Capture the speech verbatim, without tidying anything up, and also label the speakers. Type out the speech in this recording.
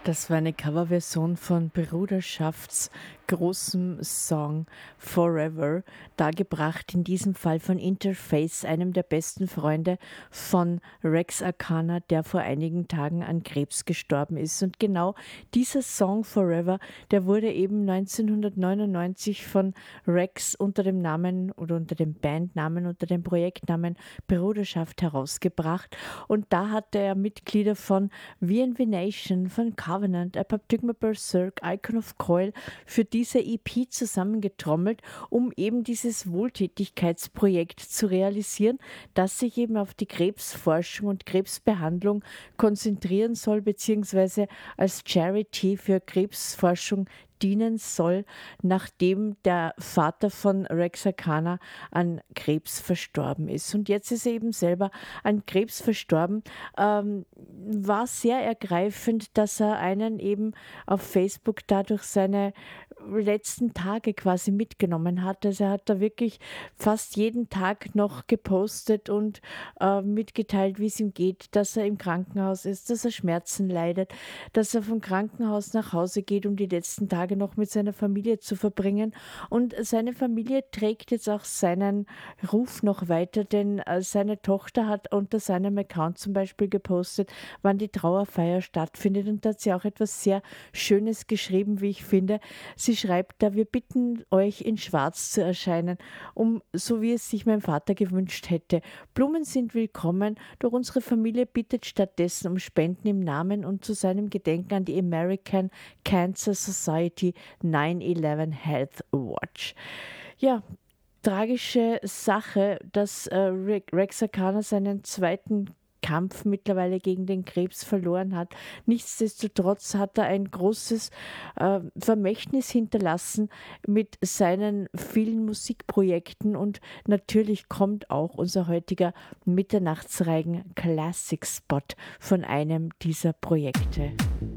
Speaker 1: Das war eine Coverversion von Bruderschafts großem Song Forever, dargebracht in diesem Fall von Interface, einem der besten Freunde von Rex Arcana, der vor einigen Tagen an Krebs gestorben ist. Und genau dieser Song Forever, der wurde eben neunzehnhundertneunundneunzig von Rex unter dem Namen oder unter dem Bandnamen, unter dem Projektnamen Bruderschaft herausgebracht. Und da hatte er Mitglieder von V and V Nation, von Covenant, Apoptygma Berserk, Icon of Coil für diese E P zusammengetrommelt, um eben dieses Wohltätigkeitsprojekt zu realisieren, das sich eben auf die Krebsforschung und Krebsbehandlung konzentrieren soll, beziehungsweise als Charity für Krebsforschung dienen soll, nachdem der Vater von Rex Arcana an Krebs verstorben ist. Und jetzt ist er eben selber an Krebs verstorben. Ähm, war sehr ergreifend, dass er einen eben auf Facebook dadurch seine letzten Tage quasi mitgenommen hat. Also er hat da wirklich fast jeden Tag noch gepostet und äh, mitgeteilt, wie es ihm geht, dass er im Krankenhaus ist, dass er Schmerzen leidet, dass er vom Krankenhaus nach Hause geht, um die letzten Tage noch mit seiner Familie zu verbringen. Und seine Familie trägt jetzt auch seinen Ruf noch weiter, denn äh, seine Tochter hat unter seinem Account zum Beispiel gepostet, wann die Trauerfeier stattfindet. Und da hat sie auch etwas sehr Schönes geschrieben, wie ich finde. Sie schreibt da: Wir bitten euch, in Schwarz zu erscheinen, um so wie es sich mein Vater gewünscht hätte. Blumen sind willkommen, doch unsere Familie bittet stattdessen um Spenden im Namen und zu seinem Gedenken an die American Cancer Society nine eleven Health Watch. Ja, tragische Sache, dass äh, Rex Arcana seinen zweiten Kampf mittlerweile gegen den Krebs verloren hat. Nichtsdestotrotz hat er ein großes äh, Vermächtnis hinterlassen mit seinen vielen Musikprojekten, und natürlich kommt auch unser heutiger Mitternachtsreigen Classic Spot von einem dieser Projekte.